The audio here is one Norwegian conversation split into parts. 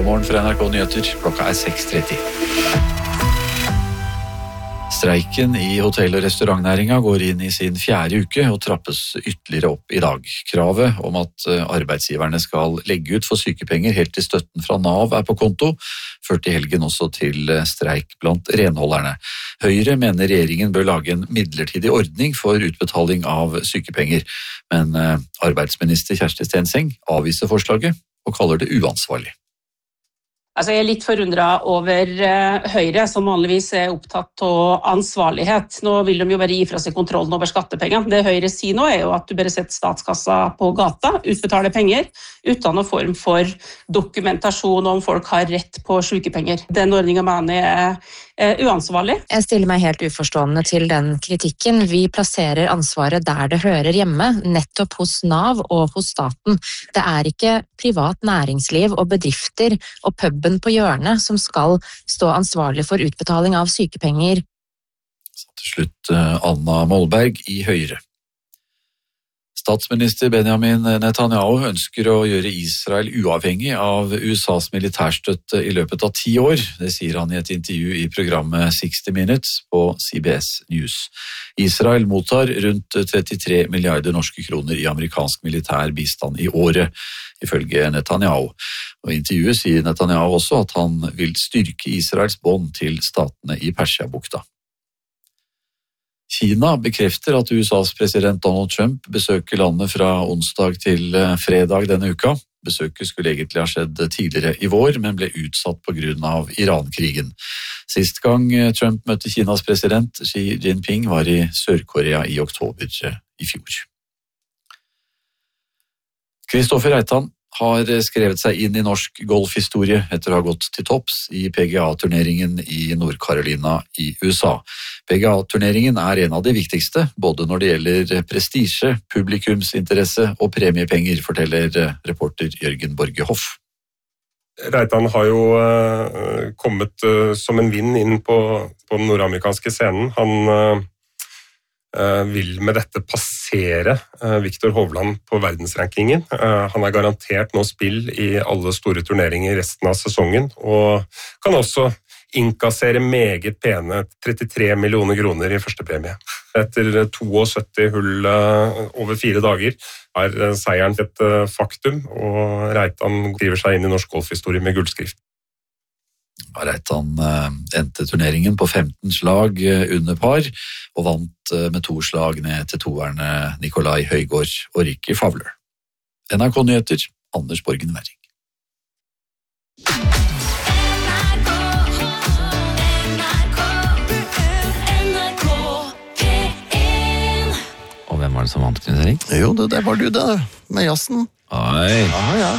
God morgen fra NRK Nyheter. Klokka 6:30. Streiken i hotell- og restaurantnæringa går inn i sin 4. uke og trappes ytterligere opp i dag. Kravet om at arbeidsgiverne skal legge ut for sykepenger helt til støtten fra Nav på konto, førte i helgen også til streik blant renholderne. Høyre mener regjeringen bør lage en midlertidig ordning for utbetaling av sykepenger, men arbeidsminister Kjersti Stenseng avviser forslaget og kaller det uansvarlig. Jeg er litt forundret over Høyre, som vanligvis er opptatt av ansvarlighet. Nå vil de jo bare gi fra seg kontrollen over skattepengene. Det Høyre sier nå er jo at du bare setter statskassa på gata, utbetaler penger, uten noen form for dokumentasjon om folk har rett på sykepenger. Den ordningen mener jeg er uansvarlig. Jeg stiller meg helt uforstående til den kritikken. Vi plasserer ansvaret der det hører hjemme, nettopp hos Nav og hos staten. Det er ikke privat næringsliv og bedrifter og puben på hjørnet som skal stå ansvarlig for utbetaling av sykepenger. Så til slutt Anna Molberg i Høyre. Statsminister Benjamin Netanyahu ønsker å gjøre Israel uavhengig av USAs militærstøtte i løpet av 10 år. Det sier han i et intervju i programmet 60 Minutes på CBS News. Israel mottar rundt 33 milliarder norske kroner i amerikansk militær bistand i året, ifølge Netanyahu. Og i intervjuet sier Netanyahu også at han vil styrke Israels bånd til statene i Persiabukta. Kina bekrefter at USAs president Donald Trump besøker landet fra onsdag til fredag denne uka. Besøket skulle egentlig ha skjedd tidligere i vår, men ble utsatt på grunn av Iran-krigen. Sist gang Trump møtte Kinas president Xi Jinping var i Sør-Korea i oktober i fjor. Kristoffer Reitan har skrevet seg inn i norsk golfhistorie etter å ha gått til topps i PGA-turneringen i Nord-Carolina i USA. PGA-turneringen er en av de viktigste, både når det gjelder prestisje, publikumsinteresse og premiepenger, forteller reporter Jørgen Borge Hoff. Reitan har jo kommet som en vind inn på den nordamerikanske scenen. Han vil med dette passere Viktor Hovland på verdensrankingen. Han er garantert nå spill i alle store turneringer resten av sesongen, og kan også innkassere meget pene 33 millioner kroner i første premie. Etter 72 hull over 4 dager er seieren et faktum, og Reitan skriver seg inn i norsk golfhistorie med gullskrift. Reitan endte turneringen på 15 slag under par, og vant med 2 slag ned til toerne Nikolai Højgaard og Ricky Fowler. NRK Nyheter, Anders Borgen Werring. Og hvem var det som vant, Knut Erik? Jo, det var du det, med jazzen. Oi. Ja.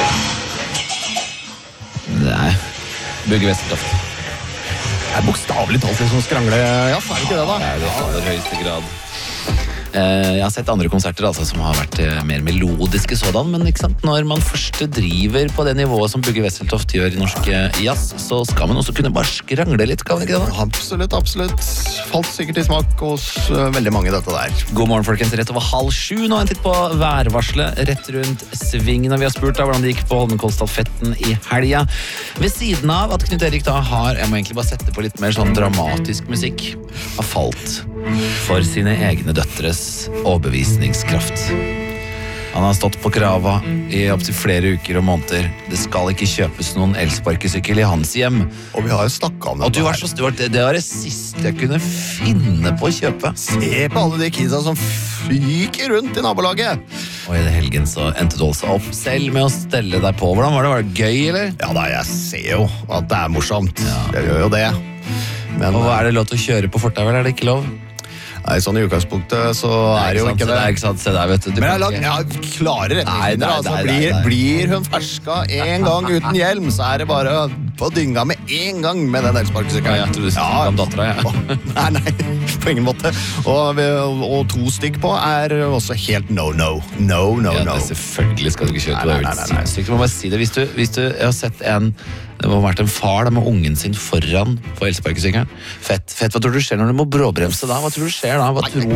Nei, Bugge Westertoft. Det er bokstavelig talt som skrangle-jazz, er det ikke det da? Det er det aller høyeste grad. Jeg har sett andre konserter altså, som har vært mer melodiske sådan, men ikke sant? Når man først driver på det nivået som Bugge Westertoft gjør i norsk jazz, så skal man også kunne bare skrangle litt, kan man ikke det da? Absolutt. Falt sikkert i smak hos veldig mange dette der. God morgen, folkens. Rett over 6:30 nå, en titt på værvarselet rett rundt svingen, og vi har spurt da hvordan det gikk på Holmenkollstafetten i helga. Ved siden av at Knut Erik da har, jeg må egentlig bare sette på litt mer sånn dramatisk musikk, har falt for sine egne døtres overbevisningskraft. Han har stått på krava i opp til flere uker og måneder. Det skal ikke kjøpes noen elsparkesykkel i hans hjem. Og vi har jo snakket om det. Og du var så stort, det var det siste jeg kunne finne på å kjøpe. Se på alle de kidsa som fyker rundt i nabolaget. Og i det helgen så endte du også opp selv med å stelle deg på. Hvordan var det? Var det gøy, eller? Ja da, jeg ser jo at det er morsomt. Ja. Jeg gjør jo det. Men, og er det lov til å kjøre på fortau, eller er det ikke lov? Nei, sånn i utgangspunktet så er det jo ikke det. Det er ikke sant, se der, vet du. Men jeg har lagt klare retningslinjer, altså. Blir hun ferska en gang uten hjelm, så er det bare på dynga med en gang med den elsparkesykkelen. Jeg tror du snakker om dattera, ja. Nei, på ingen måte. Og 2 stykk på er også helt no. Ja, selvfølgelig skal du ikke kjøre. Nei. Du må bare si det. Hvis du har sett det må ha vært en far da, med ungen sin foran på elsparkesykkelen. Fett, hva tror du skjer når du må bråbremse da? Hva tror du skjer da?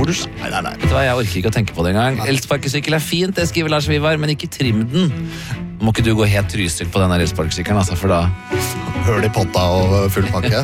Nei. Vet du hva, jeg orker ikke å tenke på det engang. Elsparkesykkel er fint, det skriver Lars Vivar, men ikke trim den. Må ikke du gå helt Trysil på denne elsparkesykkelen, altså, for da Høl i potta og full pakke.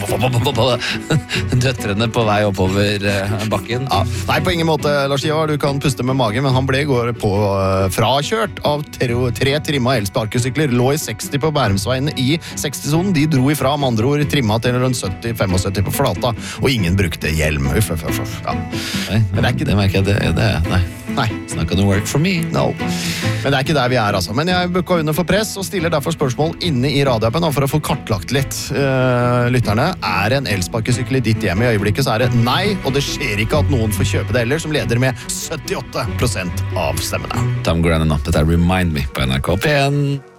Døtrene på vei oppover bakken. Ja. Nei, på ingen måte, Lars Ivar, du kan puste med magen, men han ble i går på frakjørt av 3 trimma elsparkesykler, lå i 60 på Bærumsveien i 60-sonen. De dro ifra, med andre ord, trimma til rundt 70-75 på flata, og ingen brukte hjelm. Uff. Ja. Nei, men det er ikke det, merker jeg. Nei. It's not gonna work for me. No. Men det er ikke der vi er, altså. Men jeg bukka under for press og stiller derfor spørsmål inne i radioappen for å få kartlagt litt lytterne. Er en elsparkesykkel i ditt hjem i øyeblikket, så er det nei, og det skjer ikke at noen får kjøpe det heller, som leder med 78% av stemmene. Tom Grennan, dette er Remind Me på NRK P1.